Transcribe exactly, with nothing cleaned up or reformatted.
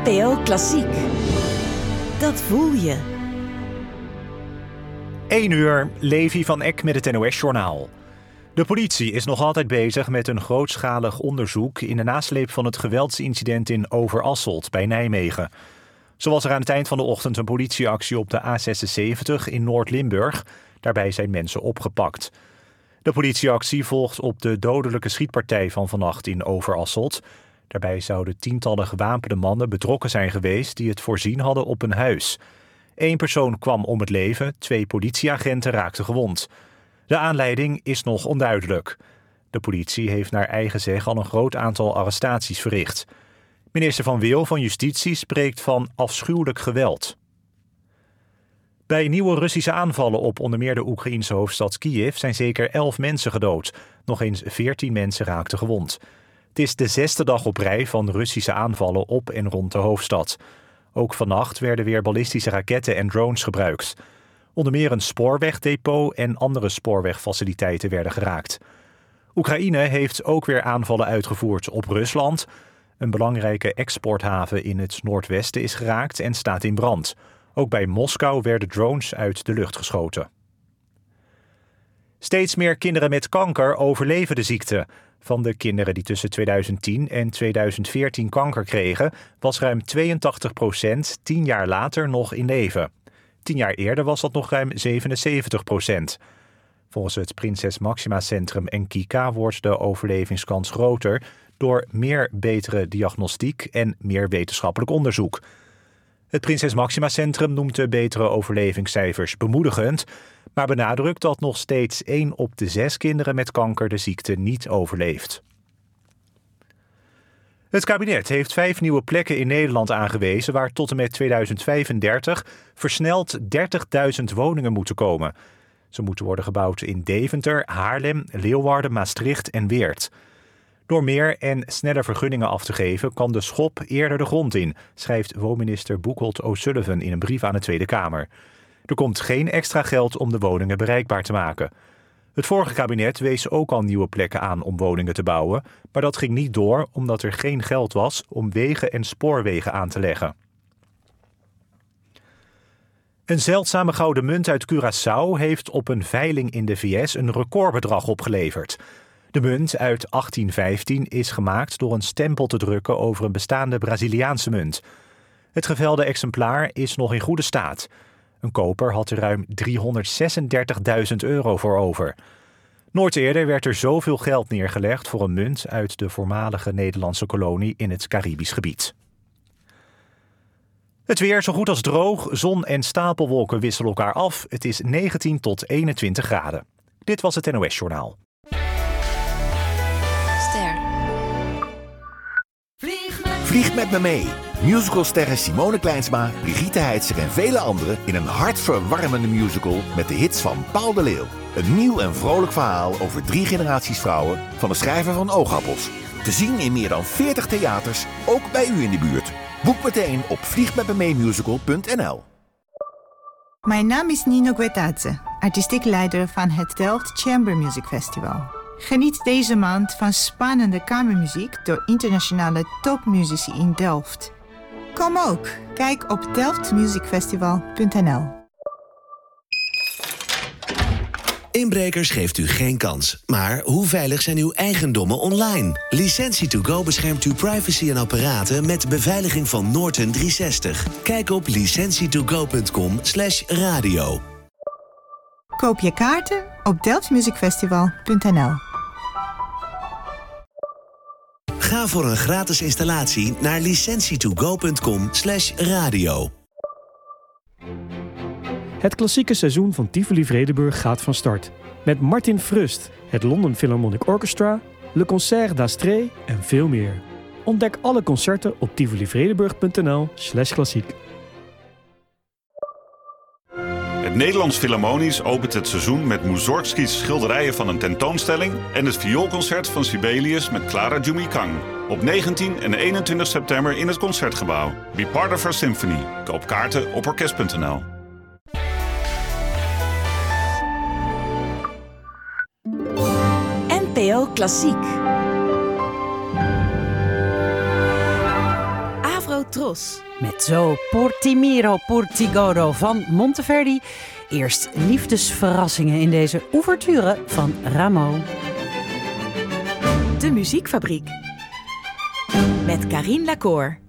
N P O Klassiek. Dat voel je. één uur, Levi van Eck met het N O S-journaal. De politie is nog altijd bezig met een grootschalig onderzoek in de nasleep van het geweldsincident in Overasselt bij Nijmegen. Zo was er aan het eind van de ochtend een politieactie op de A zesenzeventig in Noord-Limburg. Daarbij zijn mensen opgepakt. De politieactie volgt op de dodelijke schietpartij van vannacht in Overasselt. Daarbij zouden tientallen gewapende mannen betrokken zijn geweest die het voorzien hadden op een huis. Eén persoon kwam om het leven, twee politieagenten raakten gewond. De aanleiding is nog onduidelijk. De politie heeft naar eigen zeg al een groot aantal arrestaties verricht. Minister Van Wil van Justitie spreekt van afschuwelijk geweld. Bij nieuwe Russische aanvallen op onder meer de Oekraïense hoofdstad Kiev zijn zeker elf mensen gedood. Nog eens veertien mensen raakten gewond. Het is de zesde dag op rij van Russische aanvallen op en rond de hoofdstad. Ook vannacht werden weer ballistische raketten en drones gebruikt. Onder meer een spoorwegdepot en andere spoorwegfaciliteiten werden geraakt. Oekraïne heeft ook weer aanvallen uitgevoerd op Rusland. Een belangrijke exporthaven in het noordwesten is geraakt en staat in brand. Ook bij Moskou werden drones uit de lucht geschoten. Steeds meer kinderen met kanker overleven de ziekte. Van de kinderen die tussen tweeduizend tien en tweeduizend veertien kanker kregen, was ruim tweeëntachtig procent tien jaar later nog in leven. Tien jaar eerder was dat nog ruim zevenenzeventig procent. Volgens het Prinses Máxima Centrum en Kika wordt de overlevingskans groter door meer betere diagnostiek en meer wetenschappelijk onderzoek. Het Prinses Máxima Centrum noemt de betere overlevingscijfers bemoedigend, maar benadrukt dat nog steeds één op de zes kinderen met kanker de ziekte niet overleeft. Het kabinet heeft vijf nieuwe plekken in Nederland aangewezen waar tot en met tweeduizend vijfendertig versneld dertigduizend woningen moeten komen. Ze moeten worden gebouwd in Deventer, Haarlem, Leeuwarden, Maastricht en Weert. Door meer en sneller vergunningen af te geven kan de schop eerder de grond in, schrijft woonminister Boekholt O'Sullivan in een brief aan de Tweede Kamer. Er komt geen extra geld om de woningen bereikbaar te maken. Het vorige kabinet wees ook al nieuwe plekken aan om woningen te bouwen, maar dat ging niet door omdat er geen geld was om wegen en spoorwegen aan te leggen. Een zeldzame gouden munt uit Curaçao heeft op een veiling in de V S een recordbedrag opgeleverd. De munt uit achttien vijftien is gemaakt door een stempel te drukken over een bestaande Braziliaanse munt. Het gevelde exemplaar is nog in goede staat. Een koper had er ruim driehonderdzesendertigduizend euro voor over. Nooit eerder werd er zoveel geld neergelegd voor een munt uit de voormalige Nederlandse kolonie in het Caribisch gebied. Het weer zo goed als droog, zon en stapelwolken wisselen elkaar af. Het is negentien tot eenentwintig graden. Dit was het N O S-journaal. Ster. Vlieg met me mee. Musicalsterren Simone Kleinsma, Brigitte Heitzer en vele anderen in een hartverwarmende musical met de hits van Paul de Leeuw. Een nieuw en vrolijk verhaal over drie generaties vrouwen van de schrijver van Oogappels. Te zien in meer dan veertig theaters, ook bij u in de buurt. Boek meteen op vliegmetmemeemusical punt n l. Mijn naam is Nino Guetadze, artistiek leider van het Delft Chamber Music Festival. Geniet deze maand van spannende kamermuziek door internationale topmuzici in Delft. Kom ook, kijk op delft music festival punt n l. Inbrekers geeft u geen kans. Maar hoe veilig zijn uw eigendommen online? Licentie to go beschermt uw privacy en apparaten met beveiliging van Norton driehonderdzestig. Kijk op licentie to go punt com slash radio. Koop je kaarten op delft music festival punt n l. Ga voor een gratis installatie naar licentie to go punt com slash radio. Het klassieke seizoen van Tivoli Vredenburg gaat van start. Met Martin Frust, het London Philharmonic Orchestra, Le Concert d'Astrée en veel meer. Ontdek alle concerten op tivolivredenburg punt n l slash klassiek. Het Nederlands Philharmonisch opent het seizoen met Mussorgskis schilderijen van een tentoonstelling en het vioolconcert van Sibelius met Clara Jumikang. Op negentien en eenentwintig september in het Concertgebouw. Be part of our symphony. Koop kaarten op orkest punt n l. N P O Klassiek. Tros. Mezzo Portimiro Portigodo van Monteverdi. Eerst liefdesverrassingen in deze ouverture van Rameau. De Muziekfabriek. Met Carine Lacour.